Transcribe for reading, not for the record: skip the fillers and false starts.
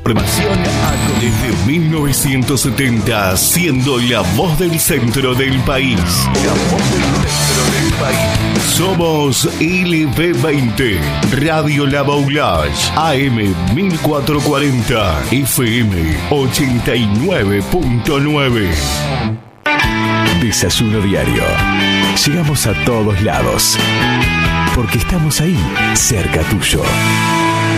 información desde 1970, siendo la voz del centro del país. La voz del centro del país. Somos LB20, Radio La Boulage, AM 1440, FM 89.9. Desayuno diario. Llegamos a todos lados, porque estamos ahí, cerca tuyo.